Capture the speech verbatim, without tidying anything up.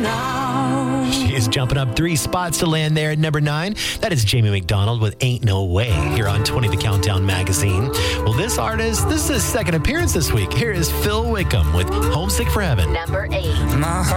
now. She is jumping up three spots to land there at number nine. That is Jamie McDonald with Ain't No Way here on twenty The Countdown magazine. Well, this artist, this is his second appearance this week. Here is Phil Wickham with Homesick for Heaven. Number eight. My